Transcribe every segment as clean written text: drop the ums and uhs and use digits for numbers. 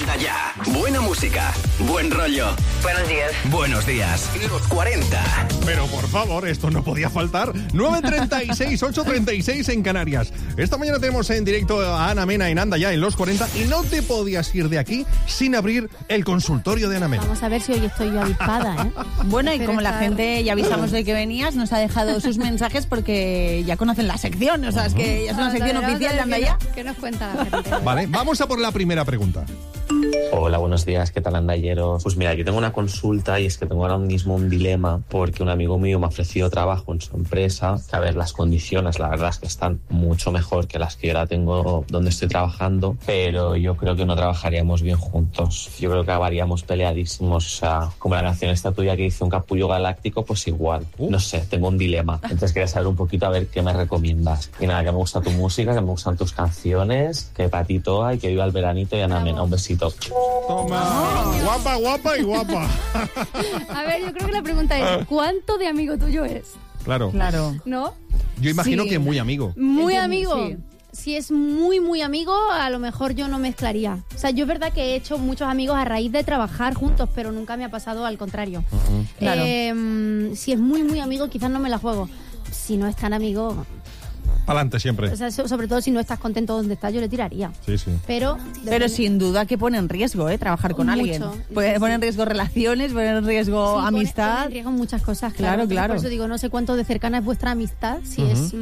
Anda ya. Buena música, buen rollo. Buenos días. Buenos días. Los 40. Pero por favor, esto no podía faltar. 9:36, 8:36 en Canarias. Esta mañana tenemos en directo a Ana Mena en Anda ya en Los 40 y no te podías ir de aquí sin abrir el consultorio de Ana Mena. Vamos a ver si hoy estoy yo avispada, ¿eh? Bueno, y como la gente ya avisamos de que venías, nos ha dejado sus mensajes porque ya conocen la sección, o sea, es que ya es una sección oficial de Anda ya. ¿Qué nos cuenta la gente? Vale, vamos a por la primera pregunta. Hola, buenos días, ¿qué tal, andayeros? Pues mira, yo tengo una consulta y es que tengo ahora mismo un dilema porque un amigo mío me ha ofrecido trabajo en su empresa, que a ver, las condiciones la verdad es que están mucho mejor que las que yo ahora tengo donde estoy trabajando, pero yo creo que no trabajaríamos bien juntos. Yo creo que acabaríamos peleadísimos, o sea, como la canción esta tuya que hizo Un Capullo Galáctico, pues igual. No sé, tengo un dilema. Entonces quería saber un poquito a ver qué me recomiendas. Y nada, que me gusta tu música, que me gustan tus canciones, que para ti toa y que viva el veranito y Ana Mena, un besito. Toma, guapa, guapa y guapa. A ver, yo creo que la pregunta es, ¿cuánto de amigo tuyo es? Claro. ¿No? Yo imagino Sí. que muy amigo. Muy amigo. Sí. Si es muy, muy amigo, a lo mejor yo no mezclaría. O sea, yo es verdad que he hecho muchos amigos a raíz de trabajar juntos, pero nunca me ha pasado al contrario. Claro. Si es muy, muy amigo, quizás no me la juego. Si no es tan amigo, Pa'lante siempre. o sea, sobre todo si no estás contento donde estás, yo le tiraría. Sí, sí. Pero Sin duda que pone en riesgo, trabajar con Mucho. alguien. Pone en riesgo relaciones, pone en riesgo amistad. Pone en riesgo muchas cosas, claro. Claro. Por eso digo, no sé cuánto de cercana es vuestra amistad. Si es...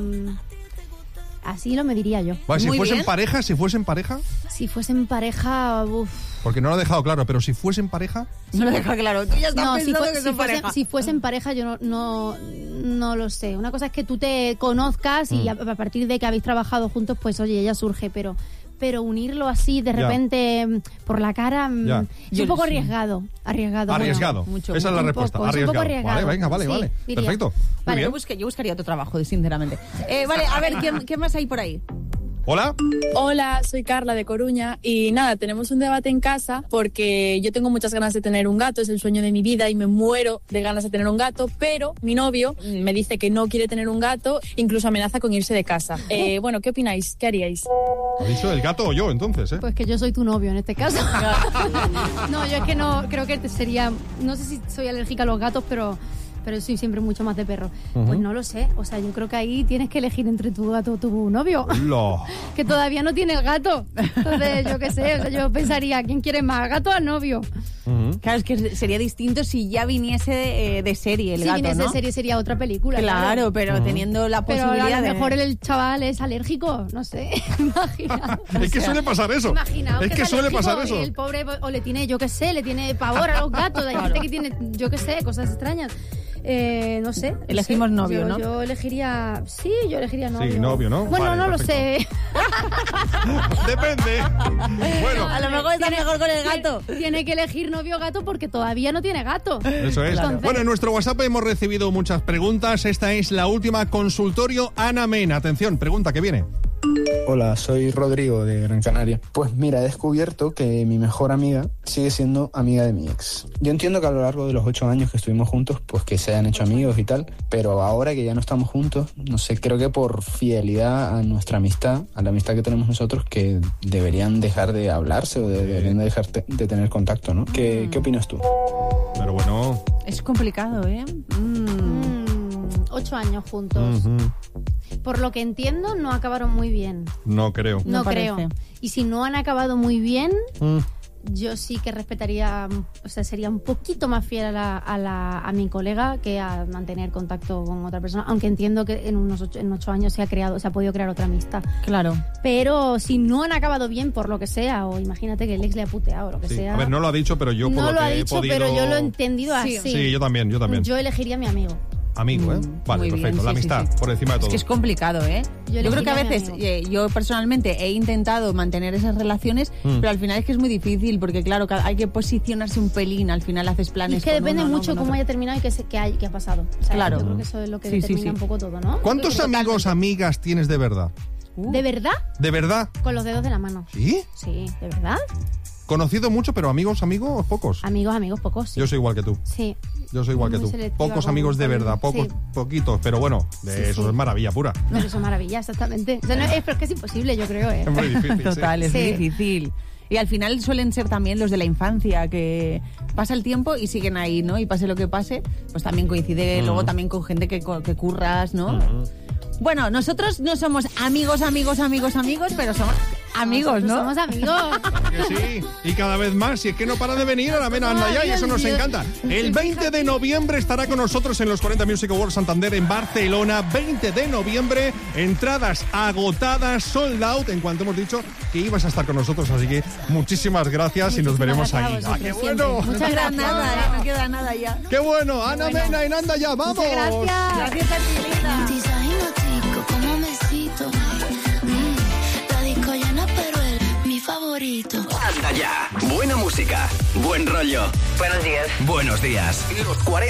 así lo mediría yo. Vale, si Muy fuesen bien. pareja, Si fuesen pareja... porque no lo he dejado claro, pero si fuesen pareja, No lo deja claro. Tú ya estás No, pensando que son pareja. si fuesen pareja yo no lo sé. Una cosa es que tú te conozcas y a partir de que habéis trabajado juntos, pues oye, ya surge, pero unirlo así de Ya. repente por la cara Ya. es Yo un poco sí. arriesgado. arriesgado. mucho, Esa es la un respuesta, poco, es un poco arriesgado. Vale, venga, vale, Sí, vale. diría. Perfecto. Muy Vale, bien. Yo buscaría otro trabajo, sinceramente. Vale, a ver, ¿qué más hay por ahí? Hola. Hola, soy Carla de Coruña y nada, tenemos un debate en casa porque yo tengo muchas ganas de tener un gato, es el sueño de mi vida y me muero de ganas de tener un gato, pero mi novio me dice que no quiere tener un gato, incluso amenaza con irse de casa. Bueno, ¿qué opináis? ¿Qué haríais? ¿Ha dicho el gato o yo entonces, pues que yo soy tu novio en este caso. No, yo es que no, creo que sería, no sé si soy alérgica a los gatos, pero soy siempre mucho más de perro. Pues no lo sé, o sea, yo creo que ahí tienes que elegir entre tu gato o tu novio, Lo. que todavía no tiene el gato. Entonces, yo qué sé, o sea, yo pensaría, ¿quién quiere más, gato o novio? Claro, es que sería distinto si ya viniese de serie el Si gato, viniese ¿no? de serie sería otra película. Claro, pero teniendo la Pero posibilidad a lo de... mejor el chaval es alérgico, no sé, imagina. Es que suele pasar eso. Imaginaos Es que es suele alérgico pasar eso. y el pobre, o le tiene, yo qué sé, le tiene pavor a los gatos. Hay gente que tiene, yo qué sé, cosas extrañas. No sé. Elegimos novio, ¿no? Yo elegiría... Sí, yo elegiría novio. Sí, novio, ¿no? Bueno, Vale, no lo perfecto. sé. Depende. Bueno, A lo mejor está mejor con el gato. Tiene que elegir novio o gato porque todavía no tiene gato. eso es. Entonces- Bueno, en nuestro WhatsApp hemos recibido muchas preguntas. Esta es la última, consultorio Ana Mena. Atención, pregunta que viene. Hola, soy Rodrigo de Gran Canaria. Pues mira, he descubierto que mi mejor amiga sigue siendo amiga de mi ex. Yo entiendo que a lo largo de los 8 años que estuvimos juntos, pues que se hayan hecho amigos y tal, pero ahora que ya no estamos juntos, no sé, creo que por fidelidad a nuestra amistad, a la amistad que tenemos nosotros, que deberían dejar de hablarse o deberían de dejar de tener contacto, ¿no? ¿Qué opinas tú? Pero bueno. Es complicado, 8 años juntos. Por lo que entiendo, no acabaron muy bien. No creo. No parece. creo. Y si no han acabado muy bien, yo sí que respetaría, o sea, sería un poquito más fiel a mi colega que a mantener contacto con otra persona, aunque entiendo que en 8 años se ha podido crear otra amistad. Claro. Pero si no han acabado bien por lo que sea, o imagínate que el ex le ha puteado o lo que Sí. sea. A ver, no lo ha dicho, pero yo por no lo lo que ha he dicho, podido... pero yo lo he entendido así. Sí, yo también. Yo elegiría a mi amigo. Amigo, ¿eh? Vale, Muy perfecto. bien, la sí, amistad, sí, sí. por encima de todo. Es que es complicado, Yo creo que a elegiría a mi veces, amigo. yo personalmente he intentado mantener esas relaciones, pero al final es que es muy difícil, porque claro, hay que posicionarse un pelín, al final haces Y planes es que con depende uno, ¿no? mucho con cómo otro. haya terminado y qué ha pasado. O sea, Claro. Yo creo que eso es lo que Sí, sí, determina sí. un poco todo, ¿no? ¿Cuántos Totalmente. amigos, amigas tienes de verdad? ¿De verdad? ¿De verdad? Con los dedos de la mano. ¿Sí? Sí, ¿de verdad? Conocido mucho, pero amigos pocos. Amigos pocos, sí. Yo soy igual que tú. Sí. Yo soy igual que Muy tú. selectiva Pocos amigos de verdad, poquitos, pero bueno, eso es maravilla pura. Pero eso es maravilla, exactamente. O sea, pero es que es imposible, yo creo, ¿eh? Es muy difícil. Total, es muy difícil. Y al final suelen ser también los de la infancia, que pasa el tiempo y siguen ahí, ¿no? Y pase lo que pase, pues también coincide luego también con gente que curras, ¿no? Bueno, nosotros no somos amigos, pero somos amigos, ¿no? Somos amigos. Que sí, y cada vez más, y es que no para de venir a la Mena Anda Ya, y eso nos encanta. El 20 de noviembre estará con nosotros en los 40 Music Awards Santander en Barcelona. 20 de noviembre, entradas agotadas, sold out, en cuanto hemos dicho que ibas a estar con nosotros, así que muchísimas gracias y nos veremos ahí. Qué bueno! Muchas gracias. Nada, no queda nada ya. ¡Qué bueno! Ana Mena en Anda Ya, ¡vamos! Muchas gracias. Gracias a ti, linda. Como mesito, la disco llena, pero él, mi favorito. Anda Ya. Buena música, buen rollo. Buenos días. Buenos días. Los 40.